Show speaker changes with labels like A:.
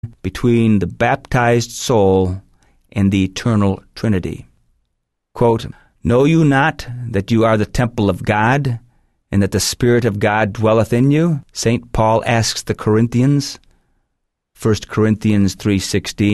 A: between the baptized soul and the eternal Trinity. Quote, "Know you not that you are the temple of God, and that the Spirit of God dwelleth in you?" St. Paul asks the Corinthians, 1 Corinthians 3:16.